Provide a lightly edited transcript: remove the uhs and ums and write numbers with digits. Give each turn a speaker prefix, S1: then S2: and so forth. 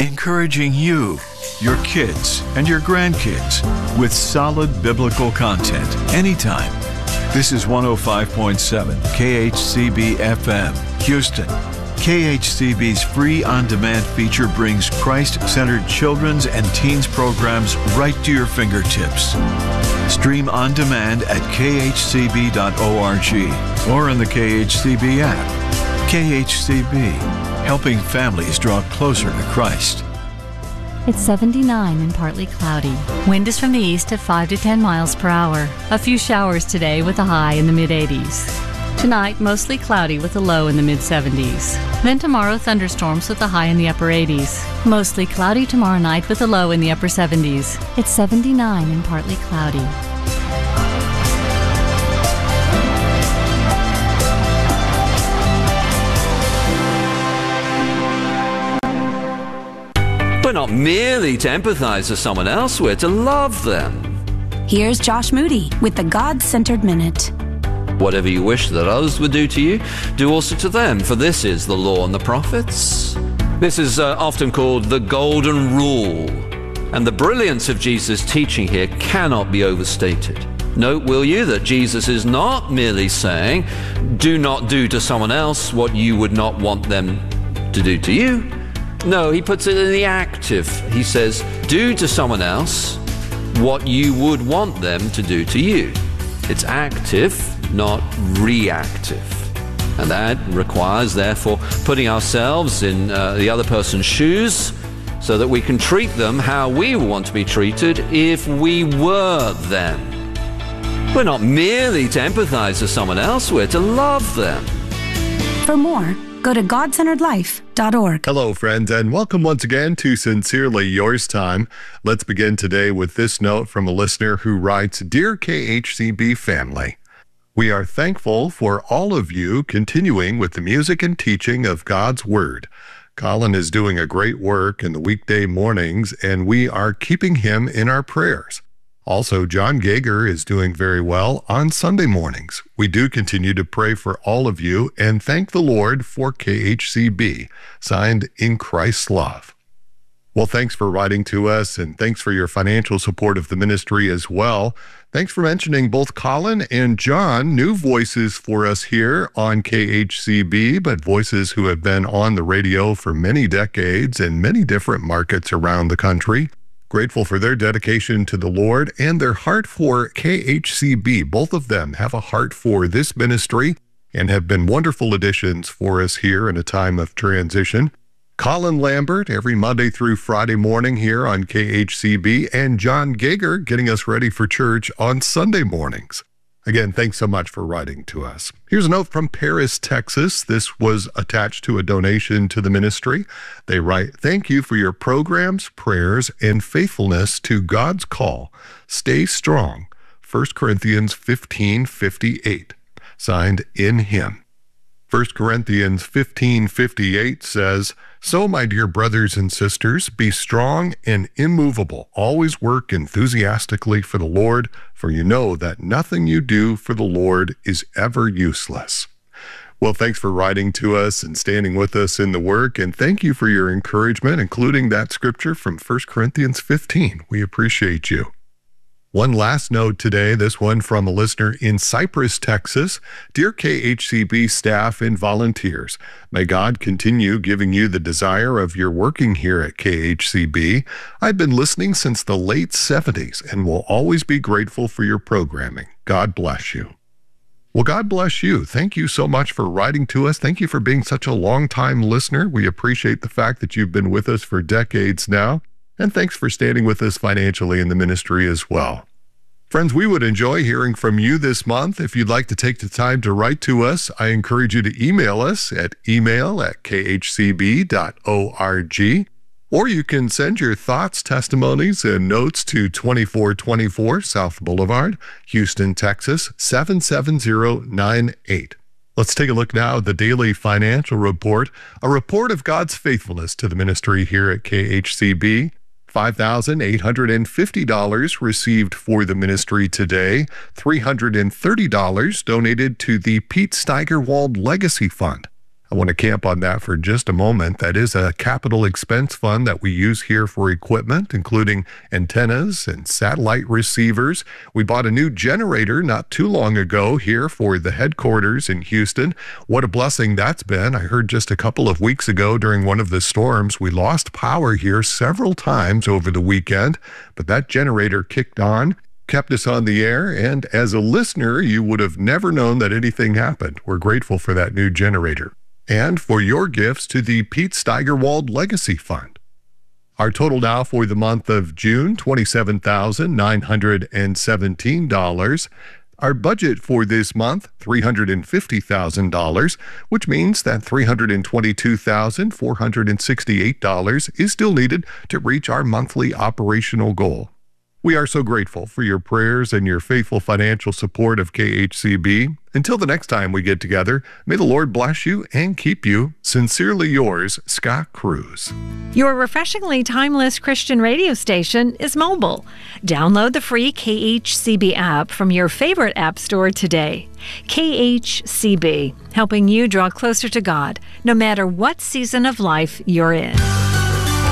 S1: encouraging you, your kids, and your grandkids with solid biblical content anytime. This is 105.7 KHCB FM, Houston. KHCB's free on-demand feature brings Christ-centered children's and teens programs right to your fingertips. Stream on demand at khcb.org or in the KHCB app. KHCB, helping families draw closer to Christ.
S2: It's 79 and partly cloudy. Wind is from the east at 5 to 10 miles per hour. A few showers today with a high in the mid-80s. Tonight, mostly cloudy with a low in the mid-70s. Then tomorrow, thunderstorms with a high in the upper 80s. Mostly cloudy tomorrow night with a low in the upper 70s. It's 79 and partly cloudy.
S3: We're not merely to empathize with someone else, we're to love them.
S4: Here's Josh Moody with the God-Centered Minute.
S3: Whatever you wish that others would do to you, do also to them, for this is the law and the prophets. This is often called the golden rule, and the brilliance of Jesus' teaching here cannot be overstated. Note, will you, that Jesus is not merely saying, do not do to someone else what you would not want them to do to you. No, he puts it in the active. He says, do to someone else what you would want them to do to you. It's active, not reactive. And that requires, therefore, putting ourselves in the other person's shoes so that we can treat them how we want to be treated if we were them. We're not merely to empathize with someone else, we're to love them.
S4: For more, go to godcenteredlife.org.
S5: Hello, friends, and welcome once again to Sincerely Yours Time. Let's begin today with this note from a listener who writes, Dear KHCB family, we are thankful for all of you continuing with the music and teaching of God's Word. Colin is doing a great work in the weekday mornings, and we are keeping him in our prayers. Also, John Gager is doing very well on Sunday mornings. We do continue to pray for all of you and thank the Lord for KHCB, signed in Christ's love. Well, thanks for writing to us, and thanks for your financial support of the ministry as well. Thanks for mentioning both Colin and John, new voices for us here on KHCB, but voices who have been on the radio for many decades in many different markets around the country. Grateful for their dedication to the Lord and their heart for KHCB. Both of them have a heart for this ministry and have been wonderful additions for us here in a time of transition. Colin Lambert every Monday through Friday morning here on KHCB, and John Gager getting us ready for church on Sunday mornings. Again, thanks so much for writing to us. Here's a note from Paris, Texas. This was attached to a donation to the ministry. They write, thank you for your programs, prayers, and faithfulness to God's call. Stay strong. 1 Corinthians 15:58. Signed, in him. 1 Corinthians 15:58 says, So, my dear brothers and sisters, be strong and immovable. Always work enthusiastically for the Lord, for you know that nothing you do for the Lord is ever useless. Well, thanks for writing to us and standing with us in the work, and thank you for your encouragement, including that scripture from 1 Corinthians 15. We appreciate you. One last note today, this one from a listener in Cypress, Texas. Dear KHCB staff and volunteers, may God continue giving you the desire of your working here at KHCB. I've been listening since the late 70s and will always be grateful for your programming. God bless you. Well, God bless you. Thank you so much for writing to us. Thank you for being such a long-time listener. We appreciate the fact that you've been with us for decades now. And thanks for standing with us financially in the ministry as well. Friends, we would enjoy hearing from you this month. If you'd like to take the time to write to us, I encourage you to email us at email@khcb.org, or you can send your thoughts, testimonies, and notes to 2424 South Boulevard, Houston, Texas, 77098. Let's take a look now at the daily financial report, a report of God's faithfulness to the ministry here at KHCB. $5,850 received for the ministry today, $330 donated to the Pete Steigerwald Legacy Fund. I want to camp on that for just a moment. That is a capital expense fund that we use here for equipment, including antennas and satellite receivers. We bought a new generator not too long ago here for the headquarters in Houston. What a blessing that's been. I heard just a couple of weeks ago during one of the storms, we lost power here several times over the weekend, but that generator kicked on, kept us on the air, and as a listener, you would have never known that anything happened. We're grateful for that new generator. And for your gifts to the Pete Steigerwald Legacy Fund. Our total now for the month of June, $27,917. Our budget for this month, $350,000, which means that $322,468 is still needed to reach our monthly operational goal. We are so grateful for your prayers and your faithful financial support of KHCB. Until the next time we get together, may the Lord bless you and keep you. Sincerely yours, Scott Cruz.
S6: Your refreshingly timeless Christian radio station is mobile. Download the free KHCB app from your favorite app store today. KHCB, helping you draw closer to God, no matter what season of life you're in.